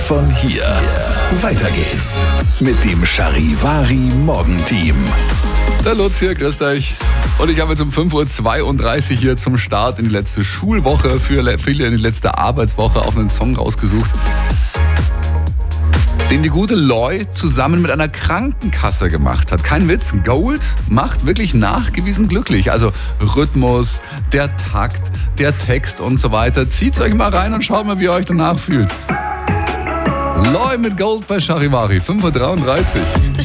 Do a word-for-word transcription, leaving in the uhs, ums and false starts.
von hier. Weiter geht's mit dem Charivari Morgenteam. Der Lutz hier, grüßt euch. Und ich habe jetzt um fünf Uhr zweiunddreißig hier zum Start in die letzte Schulwoche, für viele in die letzte Arbeitswoche auch einen Song rausgesucht, den die gute Loy zusammen mit einer Krankenkasse gemacht hat. Kein Witz, Gold macht wirklich nachgewiesen glücklich. Also Rhythmus, der Takt, der Text und so weiter. Zieht's euch mal rein und schaut mal, wie ihr euch danach fühlt. Loy mit Gold bei Charivari, fünf Uhr dreiunddreißig.